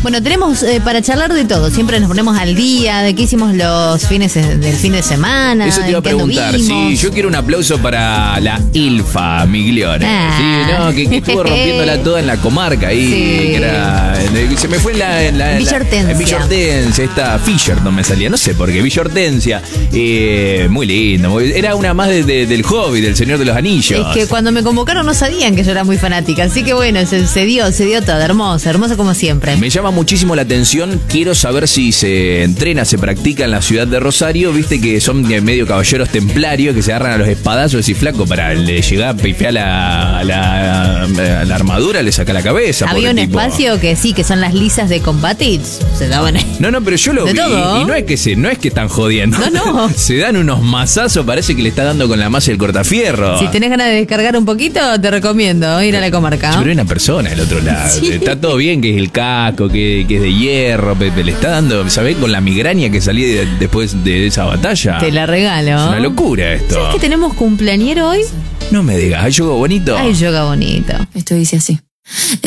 Bueno, tenemos para charlar de todo. Siempre nos ponemos al día de qué hicimos los fines del fin de semana. Eso te iba a preguntar. Sí, yo quiero un aplauso para la Ilfa Migliore. Sí, no, que estuvo rompiéndola toda en la comarca ahí. Sí. Que era, se me fue en la Villa Hortensia. En Villa Hortensia, esta Fisher no me salía, no sé por qué. Villa Hortensia, muy lindo. Era una más del Hobbit, del Señor de los Anillos. Es que cuando me convocaron no sabían que yo era muy fanática, así que bueno, se dio todo, hermoso como siempre. Me llama muchísimo la atención, quiero saber si se entrena, se practica en la ciudad de Rosario, viste que son medio caballeros templarios que se agarran a los espadazos y flaco para llegar a pifiar la armadura, le saca la cabeza. Había un espacio que sí, que son las lisas de combate, se daban. No, pero yo lo vi y no es que están jodiendo. No. Se dan unos mazazos, parece que le está dando con la masa el cortafierro. Si tenés ganas de descargar un poquito, te recomiendo ir a la comarca. Pero hay una persona del otro lado. Sí. Está todo bien, que es el casco, que es de hierro, pero le está dando, ¿sabés? Con la migraña que salí después de esa batalla. Te la regalo. Es una locura esto. ¿Sabes que tenemos cumpleañero hoy? No me digas, ¿hay yoga bonito? Hay yoga bonito. Esto dice así.